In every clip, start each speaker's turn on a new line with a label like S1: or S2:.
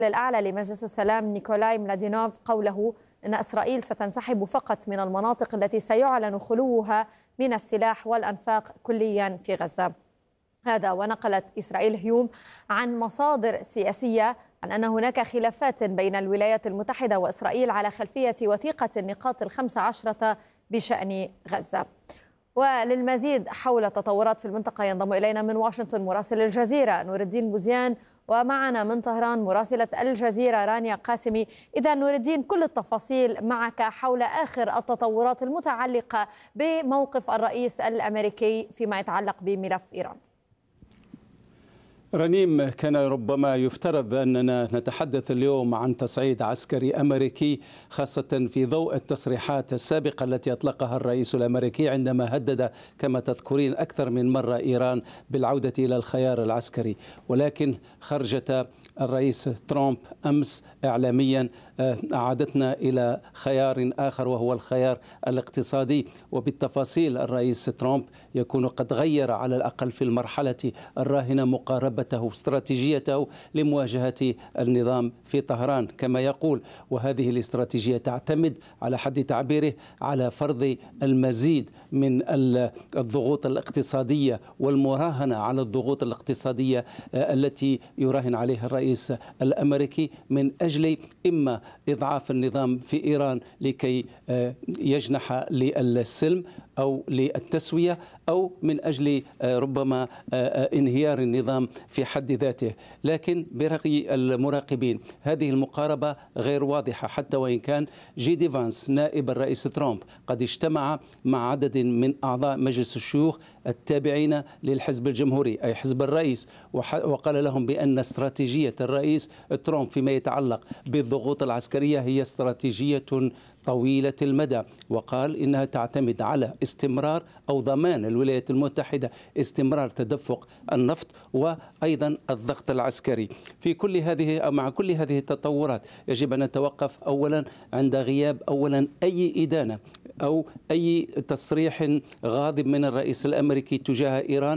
S1: الأعلى لمجلس السلام نيكولاي ملادينوف قوله أن إسرائيل ستنسحب فقط من المناطق التي سيعلن خلوها من السلاح والأنفاق كليا في غزة. هذا ونقلت إسرائيل هيوم عن مصادر سياسية عن أن هناك خلافات بين الولايات المتحدة وإسرائيل على خلفية وثيقة النقاط ال15 بشأن غزة. وللمزيد حول التطورات في المنطقة ينضم إلينا من واشنطن مراسل الجزيرة نور الدين بوزيان، ومعنا من طهران مراسلة الجزيرة رانيا قاسمي. إذا نور الدين، كل التفاصيل معك حول آخر التطورات المتعلقة بموقف الرئيس الأمريكي فيما يتعلق بملف إيران.
S2: رنيم، كان ربما يفترض أننا نتحدث اليوم عن تصعيد عسكري أمريكي، خاصة في ضوء التصريحات السابقة التي أطلقها الرئيس الأمريكي عندما هدد كما تذكرين أكثر من مرة إيران بالعودة إلى الخيار العسكري. ولكن خرجت الرئيس ترامب أمس إعلاميا أعادتنا إلى خيار آخر وهو الخيار الاقتصادي. وبالتفاصيل الرئيس ترامب يكون قد غير على الأقل في المرحلة الراهنة مقاربته واستراتيجيته لمواجهة النظام في طهران كما يقول. وهذه الاستراتيجية تعتمد على حد تعبيره على فرض المزيد من الضغوط الاقتصادية والمراهنة على الضغوط الاقتصادية التي يراهن عليها الرئيس الأمريكي من أجل إما إضعاف النظام في إيران لكي يجنح للسلم أو للتسوية، أو من أجل ربما انهيار النظام في حد ذاته. لكن برأي المراقبين هذه المقاربة غير واضحة، حتى وإن كان جي فانس نائب الرئيس ترامب قد اجتمع مع عدد من أعضاء مجلس الشيوخ التابعين للحزب الجمهوري أي حزب الرئيس، وقال لهم بأن استراتيجية الرئيس ترامب فيما يتعلق بالضغوط العسكرية هي استراتيجية طويلة المدى، وقال إنها تعتمد على استمرار أو ضمان الولايات المتحدة استمرار تدفق النفط وأيضا الضغط العسكري. في كل هذه أو مع كل هذه التطورات يجب أن نتوقف أولا عند غياب أي إدانة أو أي تصريح غاضب من الرئيس الأمريكي تجاه إيران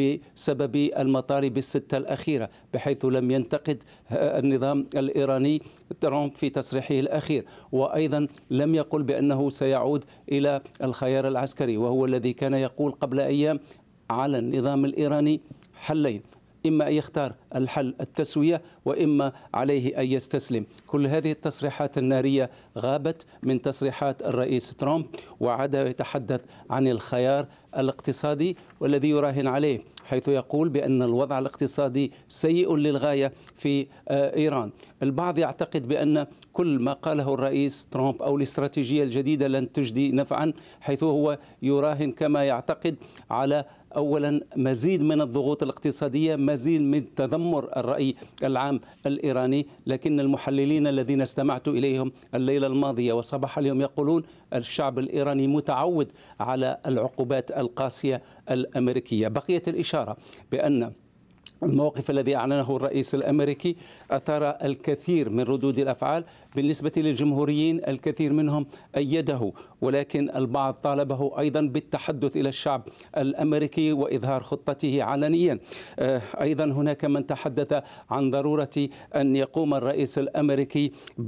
S2: بسبب المطالب الستة الأخيرة، بحيث لم ينتقد النظام الإيراني ترامب في تصريحه الأخير، وأيضا لم يقل بأنه سيعود إلى الخيار العسكري، وهو الذي كان يقول قبل أيام على النظام الإيراني حلين: إما أن يختار الحل التسوية وإما عليه أن يستسلم. كل هذه التصريحات النارية غابت من تصريحات الرئيس ترامب، وعاد يتحدث عن الخيار الاقتصادي والذي يراهن عليه، حيث يقول بأن الوضع الاقتصادي سيء للغاية في إيران. البعض يعتقد بأن كل ما قاله الرئيس ترامب أو الاستراتيجية الجديدة لن تجدي نفعا، حيث هو يراهن كما يعتقد على أولا مزيد من الضغوط الاقتصادية، مزيد من تذمر الرأي العام الإيراني. لكن المحللين الذين استمعت إليهم الليلة الماضية وصباح اليوم يقولون الشعب الإيراني متعود على العقوبات القاسية الأمريكية. بقيت الإشارة بأن الموقف الذي أعلنه الرئيس الأمريكي أثار الكثير من ردود الأفعال. بالنسبة للجمهوريين الكثير منهم أيده، ولكن البعض طالبه أيضا بالتحدث إلى الشعب الأمريكي وإظهار خطته علنيا. أيضا هناك من تحدث عن ضرورة أن يقوم الرئيس الأمريكي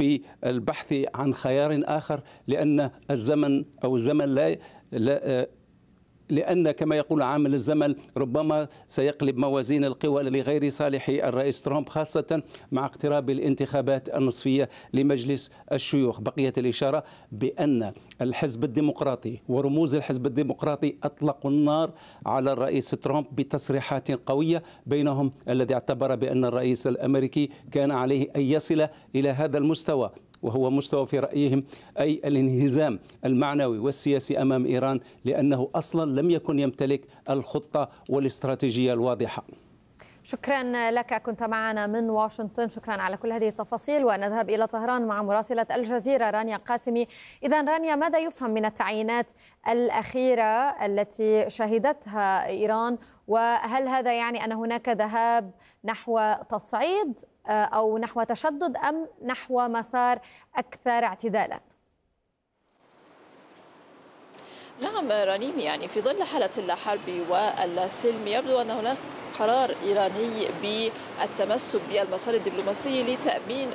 S2: بالبحث عن خيار آخر، لأن الزمن لأن كما يقول عامل الزمن ربما سيقلب موازين القوى لغير صالح الرئيس ترامب، خاصة مع اقتراب الانتخابات النصفية لمجلس الشيوخ. بقيت الإشارة بأن الحزب الديمقراطي ورموز الحزب الديمقراطي أطلقوا النار على الرئيس ترامب بتصريحات قوية، بينهم الذي اعتبر بأن الرئيس الأمريكي كان عليه أن يصل إلى هذا المستوى، وهو مستوى في رأيهم أي الانهزام المعنوي والسياسي أمام إيران، لأنه أصلا لم يكن يمتلك الخطة والاستراتيجية الواضحة.
S1: شكرا لك، كنت معنا من واشنطن. شكرا على كل هذه التفاصيل. ونذهب إلى طهران مع مراسلة الجزيرة رانيا قاسمي. إذا رانيا، ماذا يفهم من التعيينات الأخيرة التي شهدتها إيران؟ وهل هذا يعني أن هناك ذهاب نحو تصعيد أو نحو تشدد أم نحو مسار أكثر اعتدالا؟
S3: نعم رنيم، يعني في ظل حالة الحرب والسلم يبدو أن هناك قرار إيراني بالتمسك بالمسار الدبلوماسي لتأمين